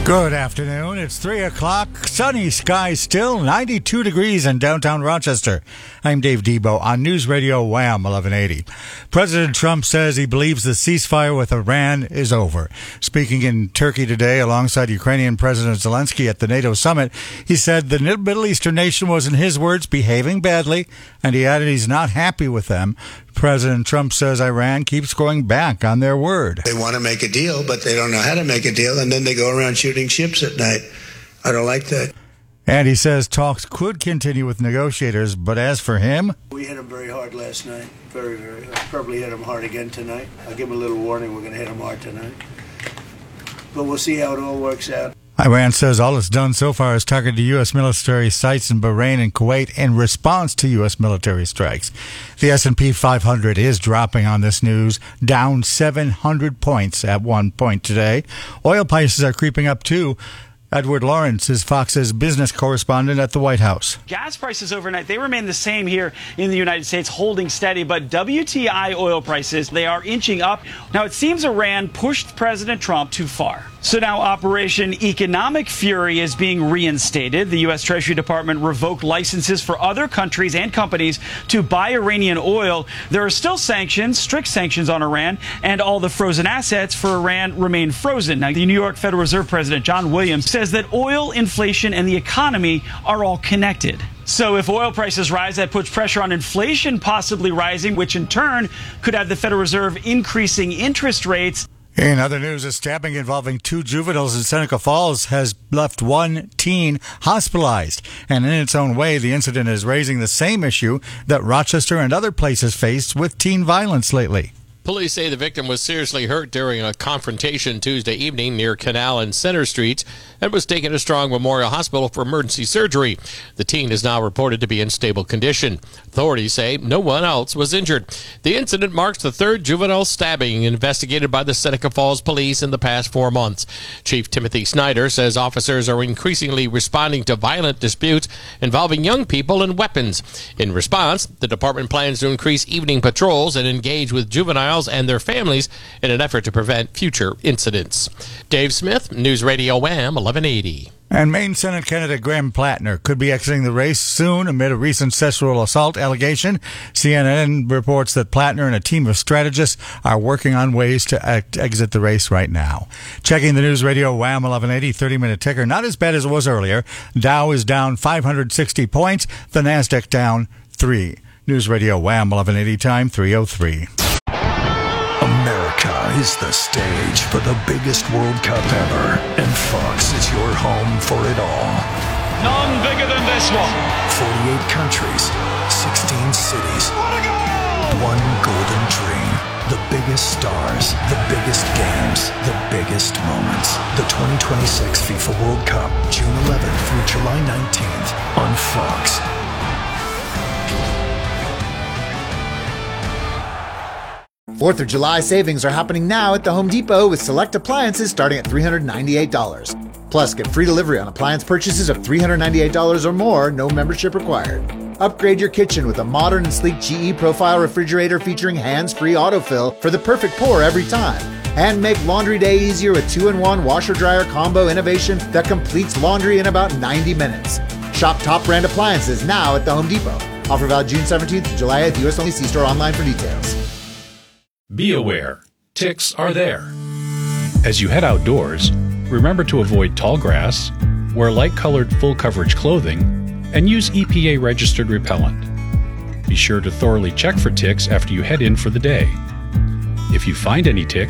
Good afternoon. It's 3 o'clock. Sunny skies still, 92 degrees in downtown Rochester. I'm Dave Debo on News Radio Wham 1180. President Trump says he believes the ceasefire with Iran is over. Speaking in Turkey today alongside Ukrainian President Zelensky at the NATO summit, he said the Middle Eastern nation was, in his words, behaving badly, and he added he's not happy with them. President Trump says Iran keeps going back on their word. They want to make a deal, but they don't know how to make a deal, and then they go around shooting ships at night. I don't like that. And he says talks could continue with negotiators, but as for him... We hit him very hard last night. Very, very. I'll probably hit him hard again tonight. I'll give him a little warning. We're going to hit him hard tonight. But we'll see how it all works out. Iran says all it's done so far is target U.S. military sites in Bahrain and Kuwait in response to U.S. military strikes. The S&P 500 is dropping on this news, down 700 points at one point today. Oil prices are creeping up too. Edward Lawrence is Fox's business correspondent at the White House. Gas prices overnight, they remain the same here in the United States, holding steady, but WTI oil prices, they are inching up. Now, it seems Iran pushed President Trump too far. So now Operation Economic Fury is being reinstated. The U.S. Treasury Department revoked licenses for other countries and companies to buy Iranian oil. There are still sanctions, strict sanctions on Iran, and all the frozen assets for Iran remain frozen. Now, the New York Federal Reserve President John Williams says that oil, inflation, and the economy are all connected. So if oil prices rise, that puts pressure on inflation possibly rising, which in turn could have the Federal Reserve increasing interest rates. In other news, a stabbing involving two juveniles in Seneca Falls has left one teen hospitalized. And in its own way, the incident is raising the same issue that Rochester and other places faced with teen violence lately. Police say the victim was seriously hurt during a confrontation Tuesday evening near Canal and Center Streets and was taken to Strong Memorial Hospital for emergency surgery. The teen is now reported to be in stable condition. Authorities say no one else was injured. The incident marks the third juvenile stabbing investigated by the Seneca Falls police in the past 4 months. Chief Timothy Snyder says officers are increasingly responding to violent disputes involving young people and weapons. In response, the department plans to increase evening patrols and engage with juveniles and their families in an effort to prevent future incidents. Dave Smith, News Radio Wham 1180. And Maine Senate candidate Graham Plattner could be exiting the race soon amid a recent sexual assault allegation. CNN reports that Plattner and a team of strategists are working on ways to exit the race right now. Checking the News Radio Wham 1180 30-minute ticker, not as bad as it was earlier. Dow is down 560 points. The Nasdaq down 3. News Radio Wham 1180 time 3:03. America is the stage for the biggest World Cup ever, and Fox is your home for it all. None bigger than this one. 48 countries, 16 cities, one golden dream. The biggest stars, the biggest games, the biggest moments. The 2026 FIFA World Cup, June 11th through July 19th on Fox. Fourth of July savings are happening now at the Home Depot with select appliances starting at $398. Plus, get free delivery on appliance purchases of $398 or more, no membership required. Upgrade your kitchen with a modern and sleek GE Profile refrigerator featuring hands-free autofill for the perfect pour every time. And make laundry day easier with 2-in-1 washer-dryer combo innovation that completes laundry in about 90 minutes. Shop top brand appliances now at the Home Depot. Offer valid June 17th to July 8th. US only. See store online for details. Be aware, ticks are there. As you head outdoors, remember to avoid tall grass, wear light-colored full-coverage clothing, and use EPA-registered repellent. Be sure to thoroughly check for ticks after you head in for the day. If you find any tick,